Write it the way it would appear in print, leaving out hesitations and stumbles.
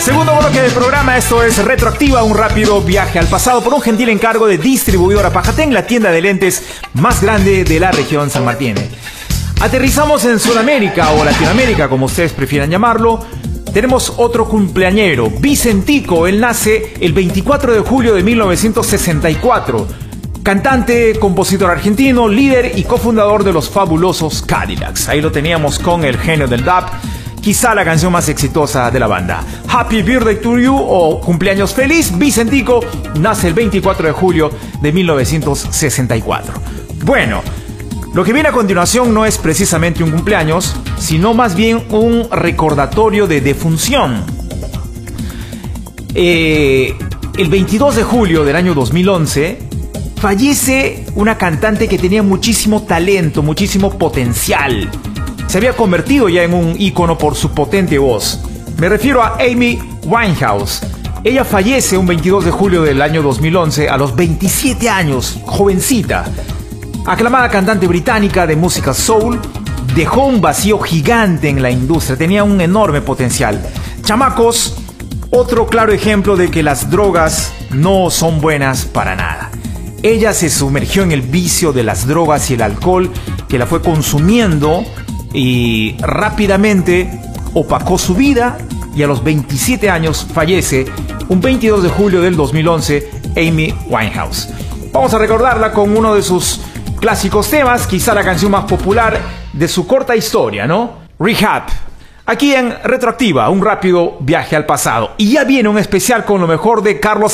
Segundo bloque del programa, esto es Retroactiva, un rápido viaje al pasado por un gentil encargo de Distribuidora Pajatén, la tienda de lentes más grande de la región San Martín. Aterrizamos en Sudamérica o Latinoamérica, como ustedes prefieran llamarlo. Tenemos otro cumpleañero, Vicentico. Él nace el 24 de julio de 1964. Cantante, compositor argentino, líder y cofundador de los fabulosos Cadillacs. Ahí lo teníamos con el genio del dub, quizá la canción más exitosa de la banda. Happy Birthday to You o Cumpleaños Feliz. Vicentico nace el 24 de julio de 1964. Bueno, lo que viene a continuación no es precisamente un cumpleaños, sino más bien un recordatorio de defunción. El 22 de julio del año 2011 fallece una cantante que tenía muchísimo talento, muchísimo potencial. Se había convertido ya en un ícono por su potente voz. Me refiero a Amy Winehouse. Ella fallece un 22 de julio del año 2011 a los 27 años, jovencita. Aclamada cantante británica de música soul, dejó un vacío gigante en la industria, tenía un enorme potencial. Chamacos, otro claro ejemplo de que las drogas no son buenas para nada. Ella se sumergió en el vicio de las drogas y el alcohol, que la fue consumiendo y rápidamente opacó su vida, y a los 27 años fallece un 22 de julio del 2011 Amy Winehouse. Vamos a recordarla con uno de sus clásicos temas, quizá la canción más popular de su corta historia, ¿no? Rehab. Aquí en Retroactiva, un rápido viaje al pasado. Y ya viene un especial con lo mejor de Carlos